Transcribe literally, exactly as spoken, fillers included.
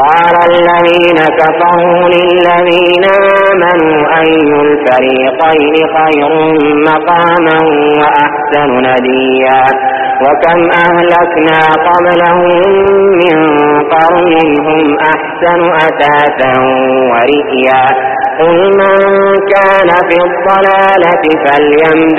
قال الذين كفروا للذين آمنوا أي الفريقين خير مقاما وأحسن نديا وكم أهلكنا قبلهم من قرن هم أحسن أثاثا ورئيا قل من كان في الضلالة فليمدد